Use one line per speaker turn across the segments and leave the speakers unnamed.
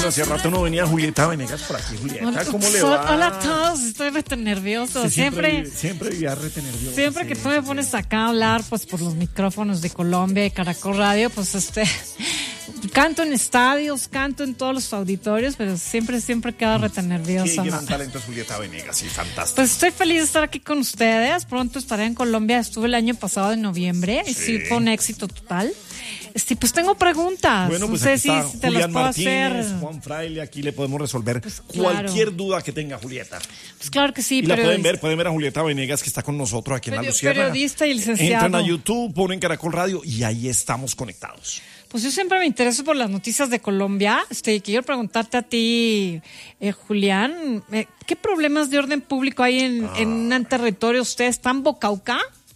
Bueno, hace rato no venía Julieta Venegas por aquí. Julieta, ¿cómo le va?
Hola a todos, estoy rete nervioso.
Sí, siempre vivía rete nervioso.
Siempre que tú me pones acá a hablar, pues por los micrófonos de Colombia y Caracol Radio, pues canto en estadios, canto en todos los auditorios, pero siempre quedo rete nerviosa.
Qué gran talento es Julieta Venegas, sí, fantástico.
Pues estoy feliz de estar aquí con ustedes. Pronto estaré en Colombia. Estuve el año pasado en noviembre y sí fue un éxito total. Pues tengo preguntas.
Bueno, pues
no sé
aquí está
si te las
Julián
puedo
Martínez,
hacer.
Juan Fraile, aquí le podemos resolver
Pues claro.
cualquier duda que tenga Julieta.
Pues claro que sí,
Y la pueden ver a Julieta Venegas que está con nosotros aquí en La Luciérnaga.
Periodista y licenciado.
Entran a YouTube, ponen Caracol Radio y ahí estamos conectados.
Pues yo siempre me intereso por las noticias de Colombia. Quiero preguntarte a ti, Julián, ¿qué problemas de orden público hay en un territorio? ¿Ustedes están en Bocauca?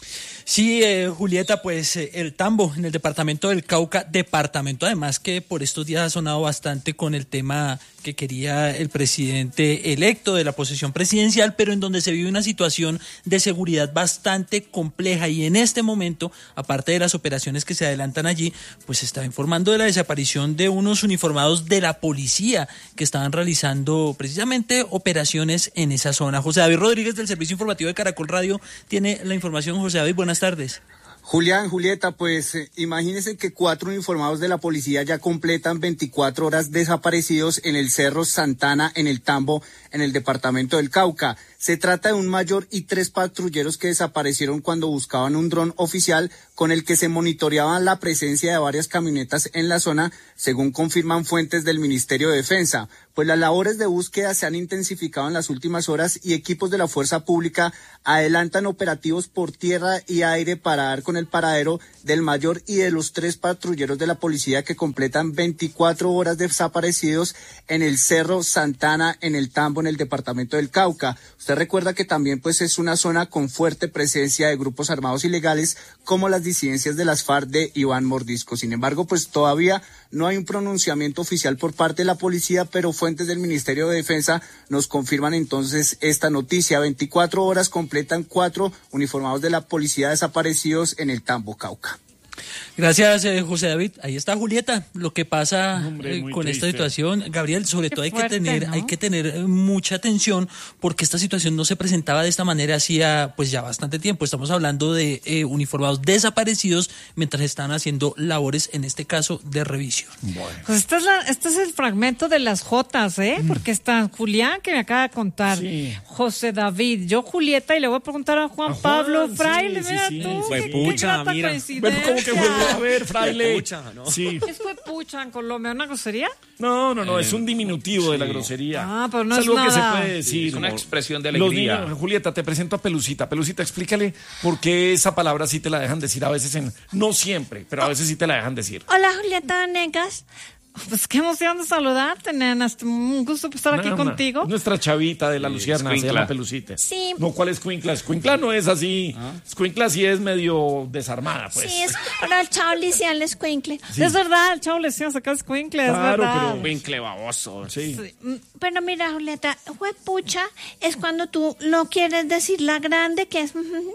Sí, Julieta, pues el Tambo, en el departamento del Cauca, departamento además que por estos días ha sonado bastante con el tema que quería el presidente electo de la posesión presidencial, pero en donde se vive una situación de seguridad bastante compleja y en este momento, aparte de las operaciones que se adelantan allí, pues se está informando de la desaparición de unos uniformados de la policía que estaban realizando precisamente operaciones en esa zona. José David Rodríguez del Servicio Informativo de Caracol Radio tiene la información. José David, buenas tardes.
Julián, Julieta, pues imagínense que 4 uniformados de la policía ya completan 24 horas desaparecidos en el Cerro Santana, en el Tambo, en el departamento del Cauca. Se trata de un mayor y 3 patrulleros que desaparecieron cuando buscaban un dron oficial con el que se monitoreaba la presencia de varias camionetas en la zona, según confirman fuentes del Ministerio de Defensa. Pues las labores de búsqueda se han intensificado en las últimas horas y equipos de la fuerza pública adelantan operativos por tierra y aire para dar con el paradero del mayor y de los 3 patrulleros de la policía que completan 24 horas desaparecidos en el Cerro Santana, en el Tambo, en el departamento del Cauca. Usted recuerda que también pues es una zona con fuerte presencia de grupos armados ilegales como las disidencias de las FARC de Iván Mordisco. Sin embargo, pues todavía no hay un pronunciamiento oficial por parte de la policía, pero fuentes del Ministerio de Defensa nos confirman entonces esta noticia. 24 horas completan 4 uniformados de la policía desaparecidos en el Tambo, Cauca.
Gracias, José David. Ahí está Julieta. Lo que pasa con
triste.
esta situación, Gabriel, sobre todo
fuerte, ¿no?
hay que tener mucha atención porque esta situación no se presentaba de esta manera hacía pues ya bastante tiempo. Estamos hablando de uniformados desaparecidos mientras están haciendo labores, en este caso, de revisión.
Bueno.
Pues este es el fragmento de las Jotas, porque está Julián, que me acaba de contar, José David, yo Julieta, y le voy a preguntar a Juan Pablo Fraile, mira tú, qué grata coincidencia.
Bueno, ¿cómo que fue? A ver, Fraile. Sí.
¿Qué fue pucha en Colombia? ¿Una grosería?
No, es un diminutivo de la grosería.
Ah, pero no
es
es
algo que se
nada.
puede decir.
Es una
como
expresión de
los
alegría.
niños. Julieta, te presento a Pelucita. Pelucita, explícale por qué esa palabra sí te la dejan decir a veces no siempre, pero a veces sí te la dejan decir.
Hola, Julieta Venegas. Pues qué emoción de saludarte, nena. Un gusto estar aquí contigo.
Nuestra chavita de La Luciérnaga se
escuincla.
llama Pelucita.
Sí.
No, ¿cuál es escuincla? Escuincla no es así. Escuincla sí es medio desarmada, pues.
Sí, es para el chavo le decían el escuincle.
Sí.
Es verdad, el chavo le decía sacar escuincle, es
Claro,
verdad.
pero-
Winkle baboso.
Sí.
Pero mira, Julieta, huepucha es cuando tú no quieres decir la grande, que es...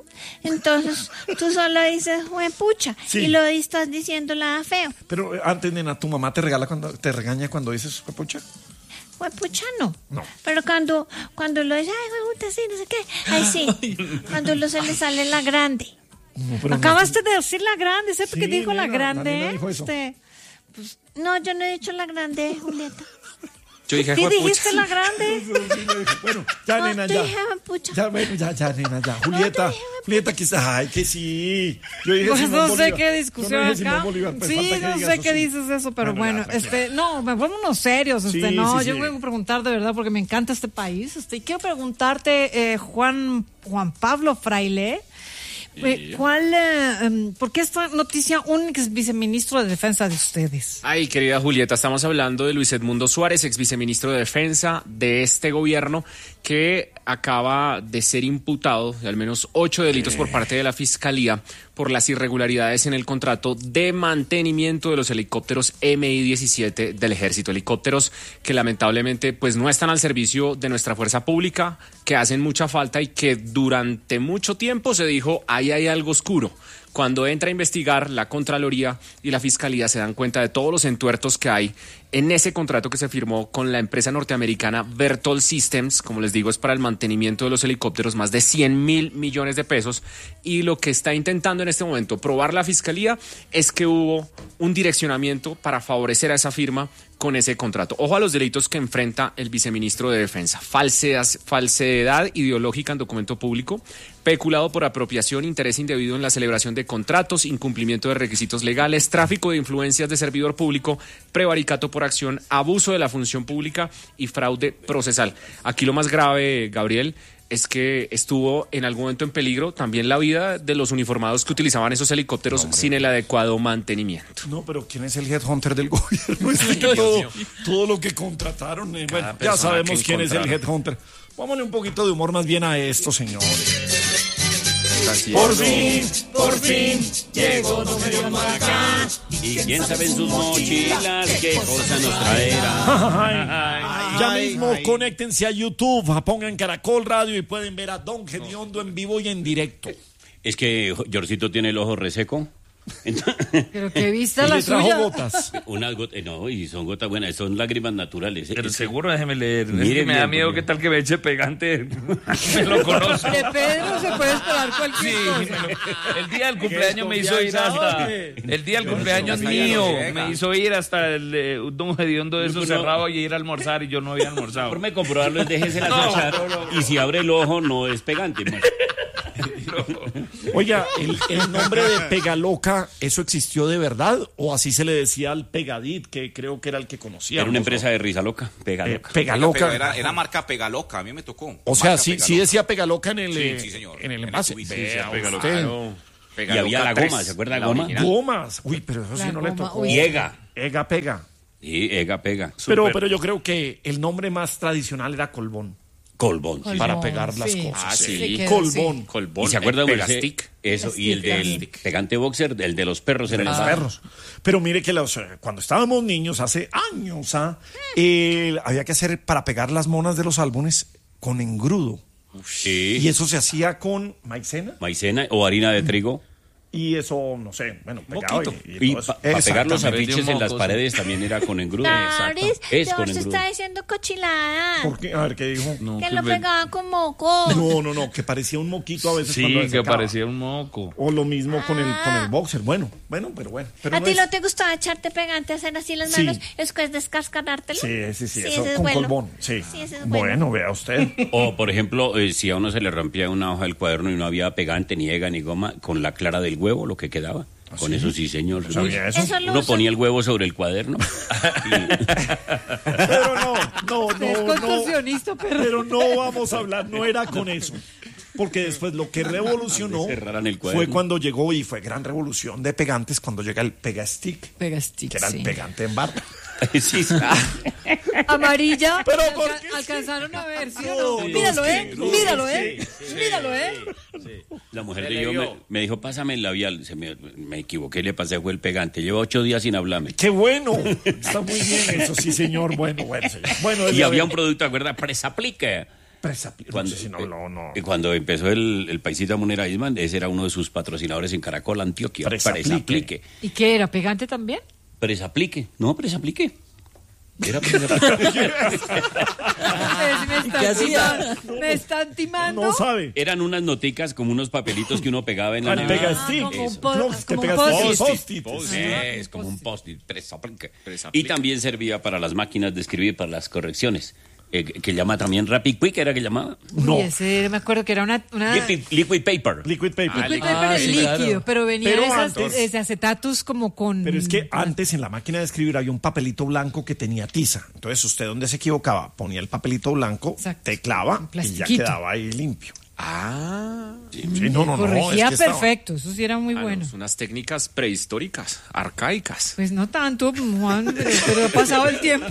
Entonces, tú solo dices huepucha
Sí.
y lo estás diciendo la feo.
Pero antes, nena, ¿tu mamá te regaña cuando dices capucha?
Huepucha no.
No.
Pero cuando lo dices, ay, hueputa, sí, no sé qué. Ay, sí. Cuando se le sale la grande.
No, pero
Acabaste de decir la grande, ¿sabes
Sí,
qué dijo la
nena,
grande?
la nena dijo eso.
No, yo no he dicho la grande, Julieta.
Yo dije,
¿Sí
"Juepucha".
dijiste la grande?
Bueno, ya,
No,
nena,
yo
ya.
dije huepucha.
Ya, bueno, ya, nena, ya. Julieta,
dije,
Julieta, que ay, que sí. Yo dije
Pues
Simón
no sé
Bolívar.
qué discusión
Yo no dije
acá.
Simón Bolívar, pues
Sí,
falta que
no
digas
sé
eso,
qué
sí.
dices eso, pero bueno,
ya, tranquila.
no, me ponemos serios,
Sí,
no,
sí,
yo
sí.
vengo a preguntar de verdad porque me encanta este país, y quiero preguntarte, Juan Pablo Fraile, ¿por qué esta noticia un ex viceministro de Defensa de ustedes?
Ay, querida Julieta, estamos hablando de Luis Edmundo Suárez, ex viceministro de Defensa de este gobierno, que acaba de ser imputado de al menos 8 delitos por parte de la Fiscalía por las irregularidades en el contrato de mantenimiento de los helicópteros Mi-17 del Ejército. Helicópteros que lamentablemente pues no están al servicio de nuestra fuerza pública, que hacen mucha falta y que durante mucho tiempo se dijo ahí hay algo oscuro Cuando entra a investigar, la Contraloría y la Fiscalía se dan cuenta de todos los entuertos que hay en ese contrato que se firmó con la empresa norteamericana Berthold Systems. Como les digo, es para el mantenimiento de los helicópteros, más de 100.000 millones de pesos. Y lo que está intentando en este momento probar la Fiscalía es que hubo un direccionamiento para favorecer a esa firma con ese contrato. Ojo a los delitos que enfrenta el viceministro de Defensa: falsedad ideológica en documento público, peculado por apropiación, interés indebido en la celebración de contratos, incumplimiento de requisitos legales, tráfico de influencias de servidor público, prevaricato por acción, abuso de la función pública y fraude procesal. Aquí lo más grave, Gabriel, es que estuvo en algún momento en peligro también la vida de los uniformados que utilizaban esos helicópteros sin el adecuado mantenimiento.
No, pero ¿quién es el headhunter del gobierno? Es que todo lo que contrataron. Bueno, ya sabemos quién es el headhunter. Vámonos un poquito de humor más bien a esto, señores. Por fin, llegó Don Gediondo acá.
Y quién sabe en sus mochilas qué cosa nos traerá.
Ya mismo conéctense a YouTube, pongan Caracol Radio y pueden ver a Don Gediondo en vivo y en directo.
Es que Jorcito tiene el ojo reseco.
Pero qué vista la
le trajo
suya.
gotas.
Unas gotas, no, y son gotas buenas, son lágrimas naturales.
Pero seguro, déjeme leer.
Mire,
Es que me da
bien,
miedo
porque-
qué tal que me eche pegante. Me lo conozco.
De Pedro se puede esperar cualquier cosa.
El día del cumpleaños me hizo ir hasta... El día del cumpleaños mío me hizo ir hasta el Don Gediondo de esos cerrado y ir a almorzar y yo no había almorzado.
Por me comprobarlo, déjese la salsa. Y si abre el ojo, no es pegante. Pues.
Oiga, el nombre de Pegaloca, ¿eso existió de verdad? ¿O así se le decía al Pegadit, que creo que era el que conocía?
Era una empresa de risa loca, Pegaloca.
Pegaloca.
Era marca Pegaloca, a mí me tocó.
O sea,
Marca
sí
Pegaloca.
decía Pegaloca en el,
Sí, señor.
en el
En el
envase.
tubicio.
Vea
Pegaloca.
usted.
Y había la goma, ¿se acuerda de la goma?
Gomas. Uy, pero eso sí
La
no le
goma,
tocó.
uy.
Y Ega.
Ega pega.
Sí, Ega pega.
Pero yo creo que el nombre más tradicional era Colbón.
Colbón. sí.
Para pegar las
sí.
cosas.
Ah, sí.
Se queda
Colbón.
Colbón,
¿Y se acuerda
el
merced?
Pegastick.
Eso, y el del
Pegastick.
pegante boxer, el de los perros en
De
el
los
bar.
perros. Pero mire que cuando estábamos niños, hace años, había que hacer para pegar las monas de los álbumes con engrudo.
Sí.
Y eso se hacía con maicena.
Maicena o harina de trigo.
Y eso, no sé, bueno, pegado
Moquito.
y
Y
todo eso.
para pegar los
Exactamente.
afiches en las paredes también era con engrudo.
Taris,
Es con
George
engrudo.
está diciendo cochilada.
¿Por qué? A ver, ¿qué dijo?
Que lo pegaba con moco.
No, que parecía un moquito a veces cuando
Sí,
le
que
secaba.
parecía un moco.
O lo mismo con el boxer. Bueno. Pero
¿A
no
ti
es-
no te gustaba echarte pegante, hacer así las
Sí.
manos, después descascarártelo?
Sí, eso
ese
con
es bueno.
Colbón. Sí.
Sí, ese es bueno.
Bueno, vea usted.
O, por ejemplo, si a uno se le rompía una hoja del cuaderno y no había pegante, ni ega, ni goma, con la clara del huevo, lo que quedaba. Con eso sí, señor.
sabía eso.
Eso lo
Uno
uso.
ponía el huevo sobre el cuaderno.
Pero no,
Es contorsionista,
pero no vamos a hablar, no era con eso. Porque después lo que revolucionó
Cerraran el cuaderno.
fue cuando llegó, y fue gran revolución de pegantes, cuando llega el Pegastick,
Pegastick,
que era
sí.
el pegante en barra.
Sí.
Amarilla.
Pero
Alca-
¿por qué sí?
alcanzaron a ver, ¿sí o
No,
no?
no,
Míralo,
es que no,
Míralo,
sí,
Míralo,
La mujer de yo me dijo, pásame el labial. Me equivoqué, le pasé, fue el pegante. Lleva 8 días sin hablarme.
¡Qué bueno! Está muy bien eso, sí, señor. Bueno, señor. Bueno,
Y había un producto, ¿te acuerdas? Presaplique.
Cuando,
Cuando empezó el paisita Munera Isman, ese era uno de sus patrocinadores en Caracol, Antioquia.
Presaplique.
¿Y qué era? ¿Pegante también?
Presaplique. No, Presaplique. Era
Me están timando.
No sabe.
Eran unas noticas como unos papelitos que uno pegaba en la
Al
nevera.
Pegastick.
como un
Eso.
po-
No,
como
te
un
pegas
post-it.
post-it.
Es como un post-it, Presaplique. Y también servía para las máquinas de escribir, para las correcciones. Que llama también Rapid Quick, ¿era que llamaba?
No.
Y ese, me acuerdo que era una
Liquid Paper.
Liquid paper.
liquid paper es
sí,
líquido,
claro.
pero venía
Pero
esas
antes-
acetatus como con...
Pero es que antes en la máquina de escribir había un papelito blanco que tenía tiza. Entonces usted donde se equivocaba ponía el papelito blanco,
Exacto.
teclaba
Un
y ya
plastiquito.
quedaba ahí limpio.
Ah,
Sí, no.
corregía
es que estaba-
perfecto, eso sí era muy bueno.
unas técnicas prehistóricas, arcaicas.
Pues no tanto, Juan, pero ha pasado el tiempo.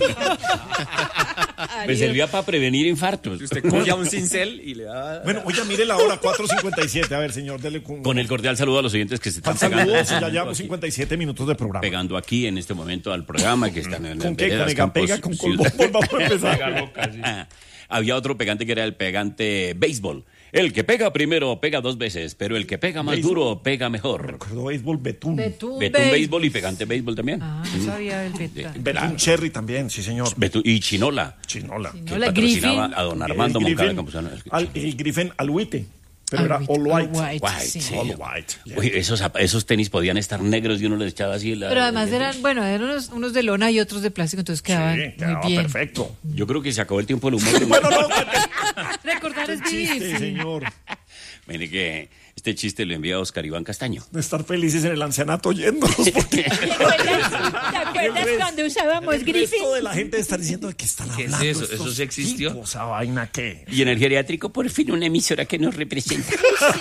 Me servía para prevenir infartos.
Usted cogía un cincel y le daba...
Bueno, oiga, mire la hora, 4:57. A ver, señor, dele
Con el cordial saludo a los oyentes que se están
saludos, ya
pegando,
llevamos 57 minutos de programa.
pegando aquí en este momento al programa, que están en
¿Con
las
qué? ¿Con
veredas,
Ega
campos,
Pega? ¿Con
ciudad-
Colbón? Vamos a empezar.
Había otro pegante que era el pegante béisbol. El que pega primero pega 2 veces, pero el que pega más duro pega mejor.
Recuerdo béisbol, Betún.
Betún béisbol y pegante béisbol también.
Ah, no sabía el Betún.
Betún Cherry también, sí señor.
Y Chinola.
Que
patrocinaba a don Armando Moncada Campuzano.
El Griffin Alhuite. Pero era all white.
Sí.
All white.
Uy, esos tenis podían estar negros y uno les echaba así.
Pero además eran unos de lona y otros de plástico, entonces quedaban muy bien.
Perfecto.
Yo creo que se acabó el tiempo del humor.
Bueno, no.
Recordar es vivir.
Señor.
Mire que este chiste lo envía Oscar Iván Castaño.
De estar felices en el ancianato oyéndonos.
¿Te acuerdas cuando usábamos Griffin?
Toda la gente está diciendo de qué están hablando.
¿Qué es eso? ¿Eso sí existió?
¿Esa vaina qué?
Y en el geriátrico, por fin, una emisora que nos representa.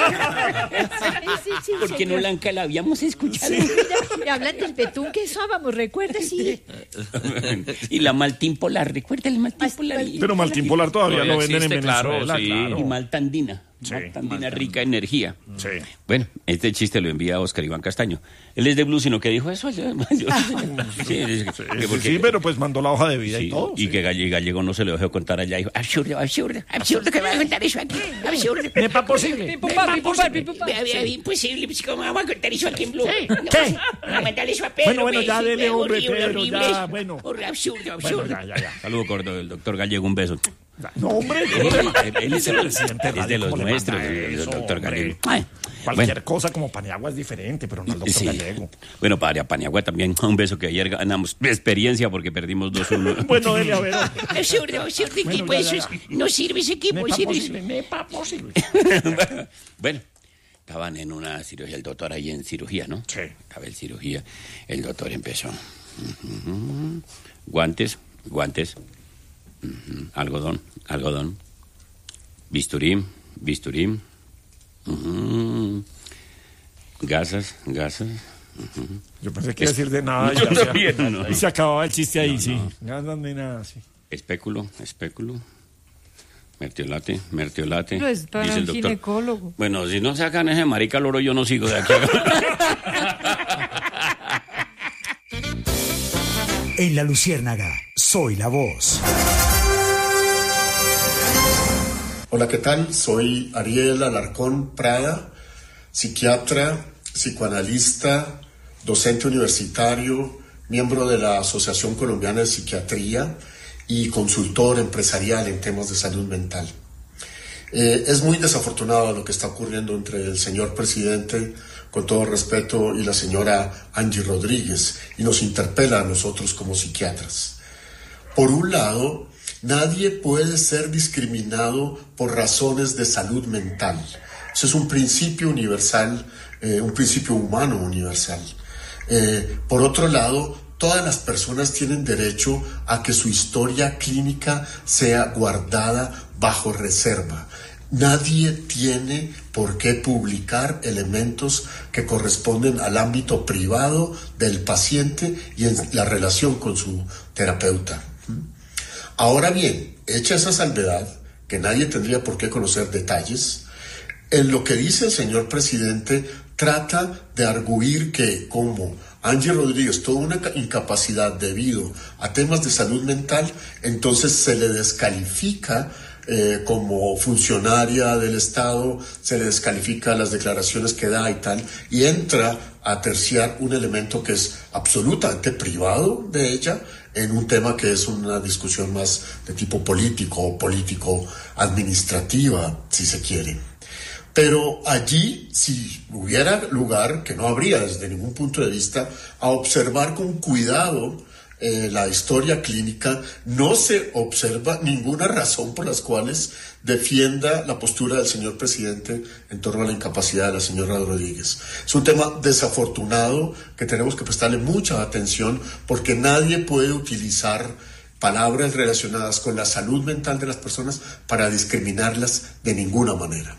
Porque no la habíamos escuchado.
Hablan del Betún que usábamos, ¿recuerdas? Sí.
Y la Maltín Polar, ¿recuerda el Maltín Polar?
Pero Maltín Polar todavía lo venden en Venezuela.
Claro.
Y Maltandina. Maltandina rica en energía.
Sí.
Bueno, este chiste lo envía Oscar Iván Castaño. Él es de Blue, sino que dijo eso.
Sí, pero pues mandó la hoja de vida y todo.
Y que Gallego no se lo dejó contar allá. Dijo, absurdo que va a contar eso aquí. Absurdo.
Nepa posible.
Imposible. Pues, ¿cómo vamos a contar eso aquí en Blue?
¿Qué?
Vamos a mandar eso a Pedro.
Bueno, ya dele, hombre, Pedro,
horrible.
ya, bueno.
Absurdo.
Bueno, ya.
Saludo corto del doctor Gallego, un beso.
No, hombre.
Él es el presidente es de los nuestros, el doctor Gallego.
Cualquier cosa como Paniagua es diferente, pero no el doctor Gallego.
Bueno, para Paniagua también un beso, que ayer ganamos experiencia porque perdimos 2-1.
Bueno, dele a ver.
Absurdo, equipo, eso no sirve ese equipo.
Nepa posible.
Bueno, estaban en una cirugía, el doctor ahí en cirugía, ¿no?
Sí.
Estaba en cirugía, el doctor empezó. Guantes. Algodón. Bisturí. Gasas.
Yo pensé que iba a decir de nada. Y se acababa el chiste ahí, sí. Gasas de nada, sí.
Espéculo. Mertiolate.
Pero es para
dice el
un
doctor.
ginecólogo.
Bueno, si no sacan ese marica loro, yo no sigo de aquí.
En La Luciérnaga, soy la voz.
Hola, ¿qué tal? Soy Ariel Alarcón Prada, psiquiatra, psicoanalista, docente universitario, miembro de la Asociación Colombiana de Psiquiatría y consultor empresarial en temas de salud mental. Es muy desafortunado lo que está ocurriendo entre el señor presidente, con todo respeto, y la señora Angie Rodríguez, y nos interpela a nosotros como psiquiatras. Por un lado, nadie puede ser discriminado por razones de salud mental. Ese es un principio universal, un principio humano universal. Por otro lado, todas las personas tienen derecho a que su historia clínica sea guardada bajo reserva. Nadie tiene por qué publicar elementos que corresponden al ámbito privado del paciente y en la relación con su terapeuta. Ahora bien, hecha esa salvedad, que nadie tendría por qué conocer detalles, en lo que dice el señor presidente trata de arguir que como Angie Rodríguez tuvo una incapacidad debido a temas de salud mental, entonces se le descalifica como funcionaria del Estado, se le descalifica las declaraciones que da y tal, y entra a terciar un elemento que es absolutamente privado de ella en un tema que es una discusión más de tipo político o político-administrativa, si se quiere. Pero allí, si hubiera lugar, que no habría desde ningún punto de vista, a observar con cuidado la historia clínica, no se observa ninguna razón por las cuales defienda la postura del señor presidente en torno a la incapacidad de la señora Rodríguez. Es un tema desafortunado que tenemos que prestarle mucha atención, porque nadie puede utilizar palabras relacionadas con la salud mental de las personas para discriminarlas de ninguna manera.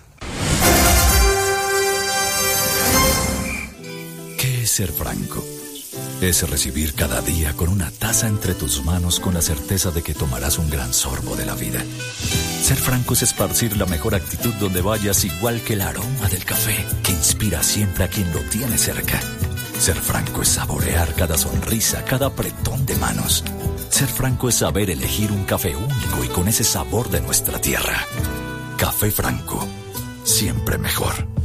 ¿Qué es ser franco? Es recibir cada día con una taza entre tus manos con la certeza de que tomarás un gran sorbo de la vida. Ser franco es esparcir la mejor actitud donde vayas, igual que el aroma del café que inspira siempre a quien lo tiene cerca. Ser franco es saborear cada sonrisa, cada apretón de manos. Ser franco es saber elegir un café único y con ese sabor de nuestra tierra. Café Franco, siempre mejor.